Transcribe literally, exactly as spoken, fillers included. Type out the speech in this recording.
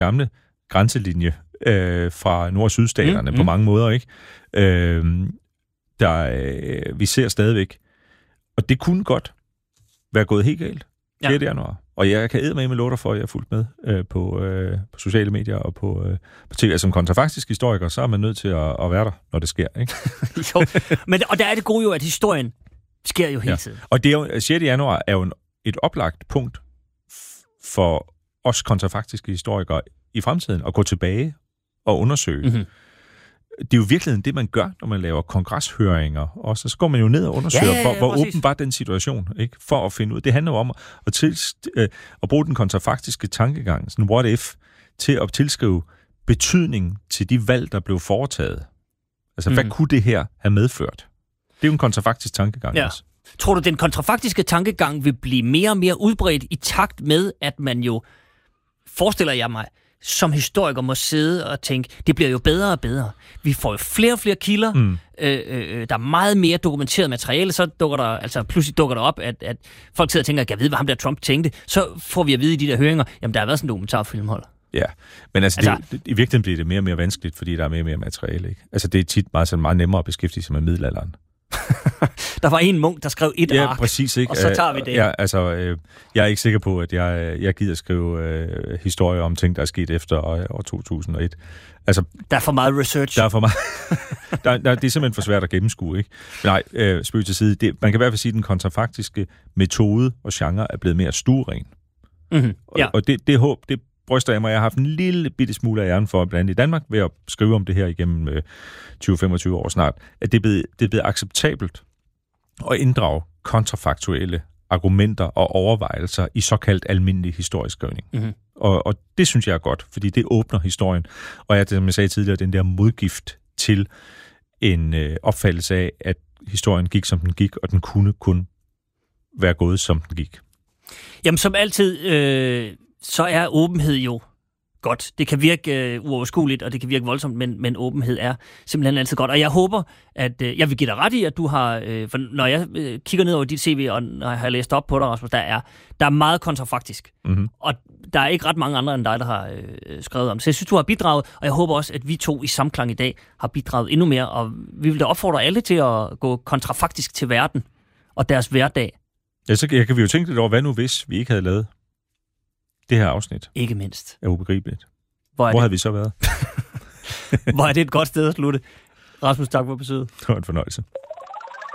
gamle grænselinje øh, fra nord- og sydstaterne mm, på mm. mange måder, ikke? Øh, der øh, vi ser stadigvæk. Og det kunne godt være gået helt galt. sjette januar. Og jeg kan eddermame med låter for, at jeg er fulgt med øh, på, øh, på sociale medier og på, øh, på T V. Altså, som kontrafaktisk historiker, så er man nødt til at, at være der, når det sker, ikke? Jo, men, og der er det gode jo, at historien sker jo hele tiden. Ja. Og det er jo, sjette januar er jo en, et oplagt punkt for os kontrafaktiske historikere i fremtiden at gå tilbage og undersøge. Mm-hmm. Det er jo virkelig det, man gør, når man laver kongreshøringer. Og så går man jo ned og undersøger, ja, ja, ja, hvor, hvor åben var den situation, ikke? For at finde ud. Det handler jo om at, til, øh, at bruge den kontrafaktiske tankegang, sådan what if, til at tilskrive betydning til de valg, der blev foretaget. Altså, mm. hvad kunne det her have medført? Det er jo en kontrafaktisk tankegang ja. også. Tror du, den kontrafaktiske tankegang vil blive mere og mere udbredt i takt med, at man jo, forestiller jeg mig, som historiker må sidde og tænke, det bliver jo bedre og bedre. Vi får jo flere og flere kilder. Mm. Øh, øh, der er meget mere dokumenteret materiale. Så dukker der, altså pludselig dukker der op, at, at folk sidder og tænker, kan jeg vide, hvad ham der Trump tænkte? Så får vi at vide i de der høringer, jamen der har været sådan en dokumentarfilmhold. Ja, men altså, altså det, i virkeligheden bliver det mere og mere vanskeligt, fordi der er mere og mere materiale, ikke? Altså det er tit meget, sådan meget nemmere at beskæftige sig med middelalderen. Der var en munk, der skrev et ja, ark, præcis, ikke? Og så tager vi det. Ja, altså, øh, jeg er ikke sikker på, at jeg, jeg gider skrive øh, historier om ting, der er sket efter år to tusind og et. Altså, der er for meget research. Der er for meget. der, der, det er simpelthen for svært at gennemskue, ikke? Men nej, øh, spøg til side. Det, man kan i hvert fald sige, at den kontrafaktiske metode og genre er blevet mere stueren. Mm-hmm. Ja. Og, og det, det håb, det bryster jeg mig. Jeg har haft en lille bitte smule af æren for, blandt andet i Danmark, ved at skrive om det her igennem øh, tyve til femogtyve år snart, at det er blevet, det er blevet acceptabelt at inddrage kontrafaktuelle argumenter og overvejelser i såkaldt almindelig historisk skrivning. Mm-hmm. Og, og det synes jeg er godt, fordi det åbner historien. Og jeg, som jeg sagde tidligere, den der modgift til en øh, opfattelse af, at historien gik, som den gik, og den kunne kun være gået, som den gik. Jamen, som altid, øh, så er åbenhed jo godt. Det kan virke øh, uoverskueligt, og det kan virke voldsomt, men, men åbenhed er simpelthen altid godt. Og jeg håber, at øh, jeg vil give dig ret i, at du har, øh, for når jeg øh, kigger ned over dit C V, og når jeg har læst op på dig, Rasmus, der er, der er meget kontrafaktisk. Mm-hmm. Og der er ikke ret mange andre end dig, der har øh, skrevet om det. Så jeg synes, du har bidraget, og jeg håber også, at vi to i samklang i dag har bidraget endnu mere, og vi vil da opfordre alle til at gå kontrafaktisk til verden og deres hverdag. Ja, så kan vi jo tænke lidt over, hvad nu hvis vi ikke havde lavet det her afsnit. Ikke mindst. Er ubegribeligt. Hvor, er Hvor det? havde vi så været? Hvor er det et godt sted at slutte. Rasmus, tak for besøget. Det var en fornøjelse.